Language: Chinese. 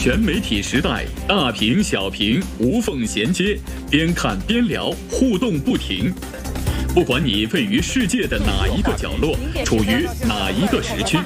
全媒体时代，大屏小屏无缝衔接，边看边聊，互动不停。不管你位于世界的哪一个角落，处于哪一个时区，